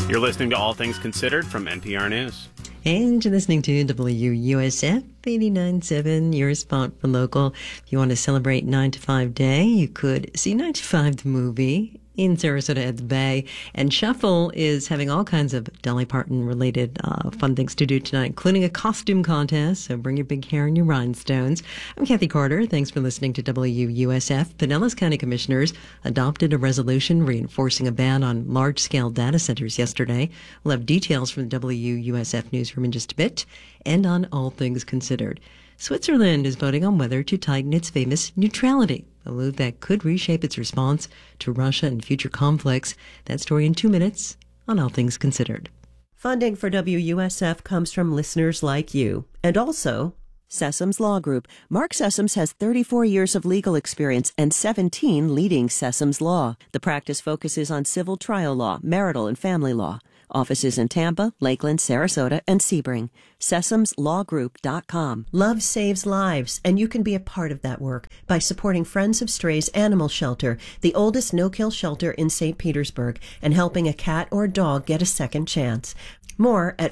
You're listening to All Things Considered from NPR News. And you're listening to WUSF 89.7, your spot for local. If you want to celebrate 9 to 5 Day, you could see 9 to 5 the movie in Sarasota at the Bay. And Shuffle is having all kinds of Dolly Parton-related fun things to do tonight, including a costume contest, so bring your big hair and your rhinestones. I'm Kathy Carter. Thanks for listening to WUSF. Pinellas County Commissioners adopted a resolution reinforcing a ban on large-scale data centers yesterday. We'll have details from the WUSF newsroom in just a bit, and on All Things Considered. Switzerland is voting on whether to tighten its famous neutrality, a move that could reshape its response to Russia and future conflicts. That story in 2 minutes on All Things Considered. Funding for WUSF comes from listeners like you, and also Sessoms Law Group. Mark Sessoms has 34 years of legal experience and 17 leading Sessoms Law. The practice focuses on civil trial law, marital and family law. Offices in Tampa, Lakeland, Sarasota, and Sebring. SesomsLawGroup.com. Love saves lives, and you can be a part of that work by supporting Friends of Strays Animal Shelter, the oldest no-kill shelter in St. Petersburg, and helping a cat or dog get a second chance. More at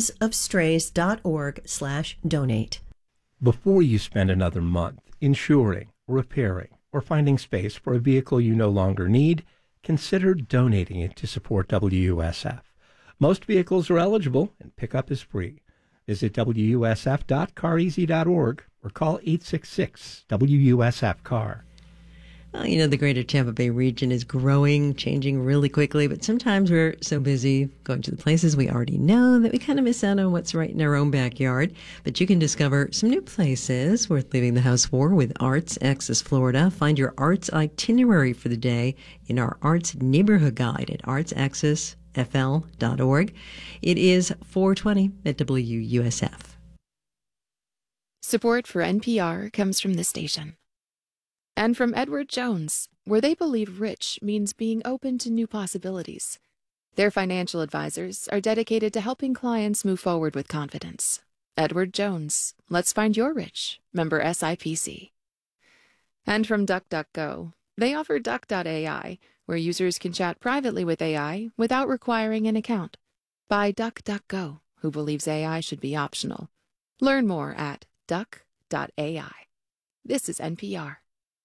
friendsofstrays.org/donate. Before you spend another month insuring, repairing, or finding space for a vehicle you no longer need, consider donating it to support WUSF. Most vehicles are eligible, and pickup is free. Visit wusf.careasy.org or call 866-WUSF-CAR. Well, you know, the greater Tampa Bay region is growing, changing really quickly, but sometimes we're so busy going to the places we already know that we kind of miss out on what's right in our own backyard. But you can discover some new places worth leaving the house for with Arts Axis Florida. Find your arts itinerary for the day in our Arts Neighborhood Guide at artsaccessfl.org. It is 4:20 at WUSF. Support for NPR comes from this station. And from Edward Jones, where they believe rich means being open to new possibilities. Their financial advisors are dedicated to helping clients move forward with confidence. Edward Jones, let's find your rich. Member SIPC. And from DuckDuckGo, they offer Duck.ai, where users can chat privately with AI without requiring an account. By DuckDuckGo, who believes AI should be optional. Learn more at Duck.ai. This is NPR.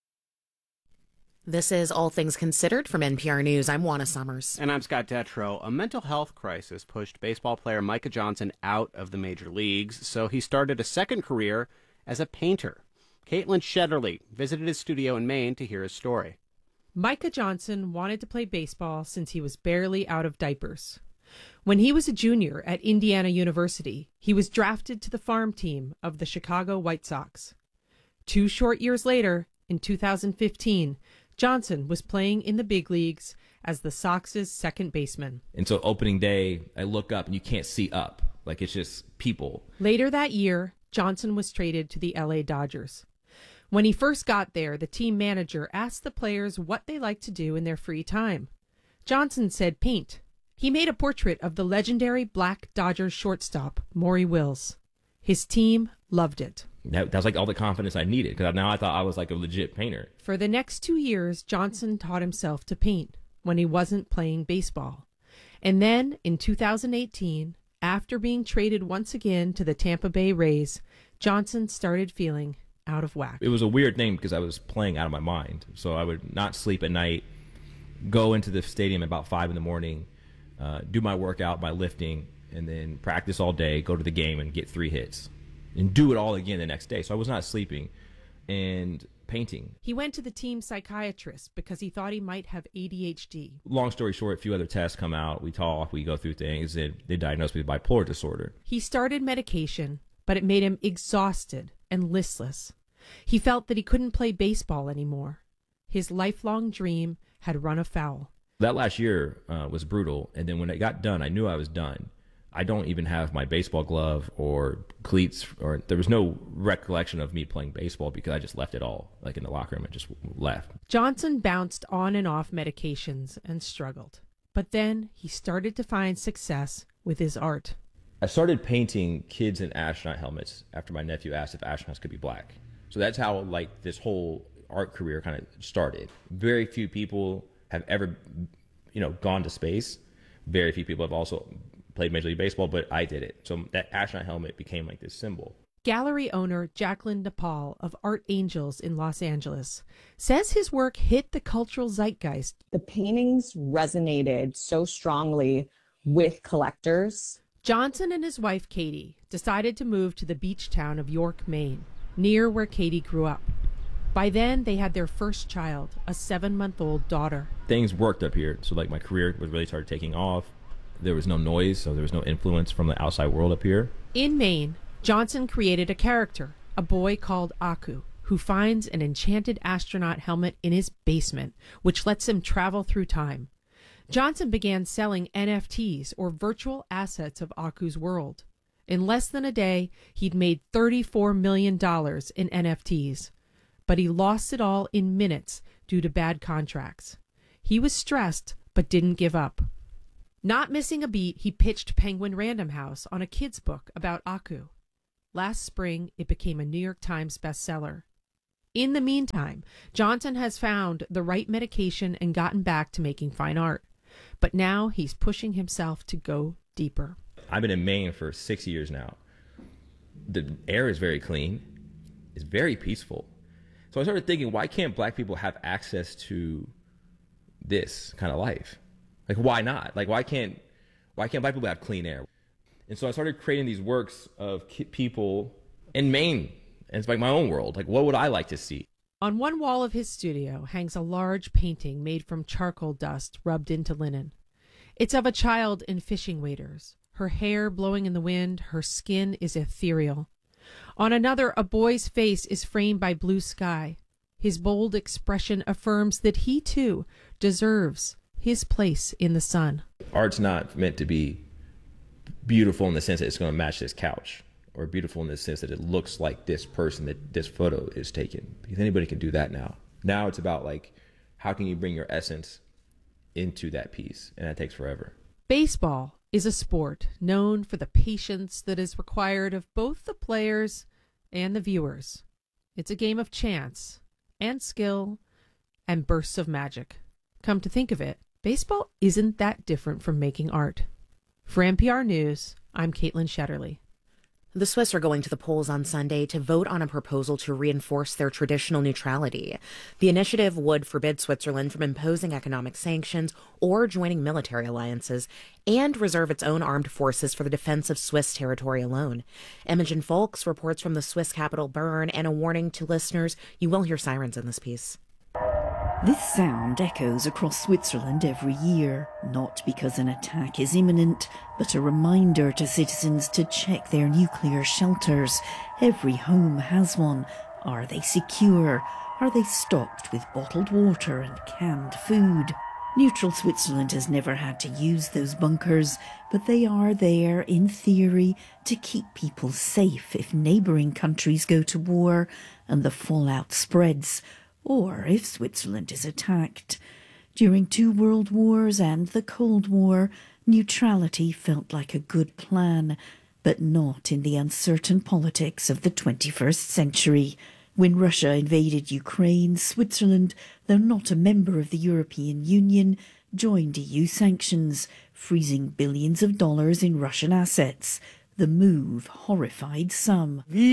This is All Things Considered from NPR News. I'm Juana Summers. And I'm Scott Detrow. A mental health crisis pushed baseball player Micah Johnson out of the major leagues, so he started a second career as a painter. Caitlin Shetterly visited his studio in Maine to hear his story. Micah Johnson wanted to play baseball since he was barely out of diapers. When he was a junior at Indiana University, he was drafted to the farm team of the Chicago White Sox. 2 short years later, in 2015, Johnson was playing in the big leagues as the Sox's second baseman. And so opening day, I look up and you can't see up. Like, it's just people. Later that year, Johnson was traded to the LA Dodgers. When he first got there, the team manager asked the players what they liked to do in their free time. Johnson said paint. He made a portrait of the legendary black Dodgers shortstop, Maury Wills. His team loved it. That was like all the confidence I needed, because now I thought I was like a legit painter. For the next 2 years, Johnson taught himself to paint when he wasn't playing baseball. And then, in 2018, after being traded once again to the Tampa Bay Rays, Johnson started feeling out of whack. It was a weird thing because I was playing out of my mind. So I would not sleep at night, go into the stadium at about 5 in the morning, do my workout, my lifting, and then practice all day, go to the game and get 3 hits. And do it all again the next day. So I was not sleeping and painting. He went to the team psychiatrist because he thought he might have ADHD. Long story short, a few other tests come out. We talk, we go through things. They diagnosed me with bipolar disorder. He started medication, but it made him exhausted and listless. He felt that he couldn't play baseball anymore. His lifelong dream had run afoul. That last year was brutal. And then when it got done, I knew I was done. I don't even have my baseball glove or cleats, or there was no recollection of me playing baseball because I just left it all, like in the locker room. I just left. Johnson bounced on and off medications and struggled. But then he started to find success with his art. I started painting kids in astronaut helmets after my nephew asked if astronauts could be black. So that's how like this whole art career kind of started. Very few people have ever, gone to space. Very few people have also played Major League Baseball, but I did it. So that astronaut helmet became like this symbol. Gallery owner Jacqueline Nepal of Art Angels in Los Angeles says his work hit the cultural zeitgeist. The paintings resonated so strongly with collectors. Johnson and his wife Katie decided to move to the beach town of York, Maine, near where Katie grew up. By then, they had their first child, a 7-month-old daughter. Things worked up here, so like my career was really started taking off. There was no noise, so there was no influence from the outside world up here. In Maine, Johnson created a character, a boy called Aku, who finds an enchanted astronaut helmet in his basement, which lets him travel through time. Johnson began selling NFTs, or virtual assets of Aku's world. In less than a day, he'd made $34 million in NFTs. But he lost it all in minutes due to bad contracts. He was stressed, but didn't give up. Not missing a beat, he pitched Penguin Random House on a kid's book about Aku. Last spring, it became a New York Times bestseller. In the meantime, Johnson has found the right medication and gotten back to making fine art. But now he's pushing himself to go deeper. I've been in Maine for 6 years now. The air is very clean. It's very peaceful. So I started thinking, why can't black people have access to this kind of life? Like, why not? Like, why can't black people have clean air? And so I started creating these works of people in Maine. And it's like my own world. Like, what would I like to see? On one wall of his studio hangs a large painting made from charcoal dust rubbed into linen. It's of a child in fishing waders, her hair blowing in the wind, her skin is ethereal. On another, a boy's face is framed by blue sky. His bold expression affirms that he, too, deserves his place in the sun. Art's not meant to be beautiful in the sense that it's going to match this couch, or beautiful in the sense that it looks like this person that this photo is taken, because anybody can do that now. Now it's about, like, how can you bring your essence into that piece, and that takes forever. Baseball is a sport known for the patience that is required of both the players and the viewers. It's a game of chance and skill and bursts of magic. Come to think of it, baseball isn't that different from making art. For NPR News, I'm Caitlin Shetterly. The Swiss are going to the polls on Sunday to vote on a proposal to reinforce their traditional neutrality. The initiative would forbid Switzerland from imposing economic sanctions or joining military alliances, and reserve its own armed forces for the defense of Swiss territory alone. Imogen Folks reports from the Swiss capital Bern, and a warning to listeners, you will hear sirens in this piece. This sound echoes across Switzerland every year, not because an attack is imminent, but a reminder to citizens to check their nuclear shelters. Every home has one. Are they secure? Are they stocked with bottled water and canned food? Neutral Switzerland has never had to use those bunkers, but they are there, in theory, to keep people safe if neighbouring countries go to war and the fallout spreads, or if Switzerland is attacked. During 2 world wars and the Cold War, neutrality felt like a good plan, but not in the uncertain politics of the 21st century. When Russia invaded Ukraine, Switzerland, though not a member of the European Union, joined EU sanctions, freezing billions of dollars in Russian assets. The move horrified some. We've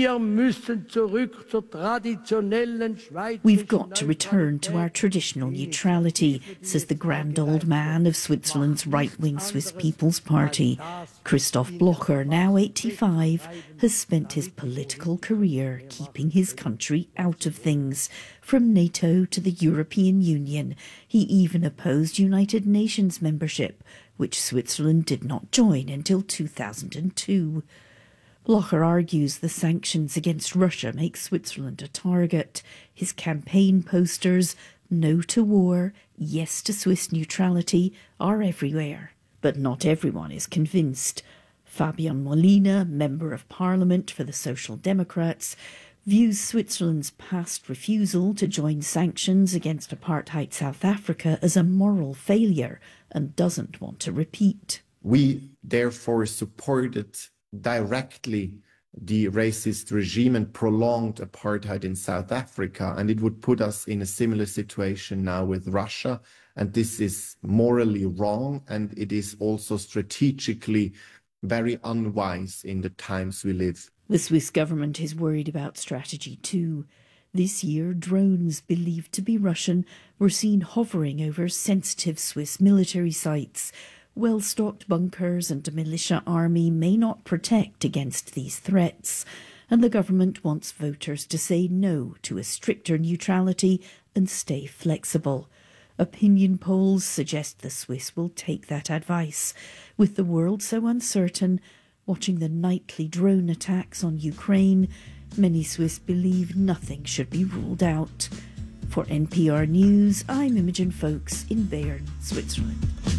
got to return to our traditional neutrality, says the grand old man of Switzerland's right-wing Swiss People's Party. Christoph Blocher, now 85, has spent his political career keeping his country out of things. From NATO to the European Union, he even opposed United Nations membership, which Switzerland did not join until 2002. Blocher argues the sanctions against Russia make Switzerland a target. His campaign posters, "No to war, yes to Swiss neutrality," are everywhere. But not everyone is convinced. Fabian Molina, Member of Parliament for the Social Democrats, views Switzerland's past refusal to join sanctions against apartheid South Africa as a moral failure and doesn't want to repeat. We therefore supported directly the racist regime and prolonged apartheid in South Africa, and it would put us in a similar situation now with Russia, And this is morally wrong, and it is also strategically very unwise in the times we live. The Swiss government is worried about strategy too. This year, drones believed to be Russian were seen hovering over sensitive Swiss military sites. Well-stocked bunkers and a militia army may not protect against these threats, and the government wants voters to say no to a stricter neutrality and stay flexible. Opinion polls suggest the Swiss will take that advice. With the world so uncertain, watching the nightly drone attacks on Ukraine, many Swiss believe nothing should be ruled out. For NPR News, I'm Imogen Folks in Bern, Switzerland.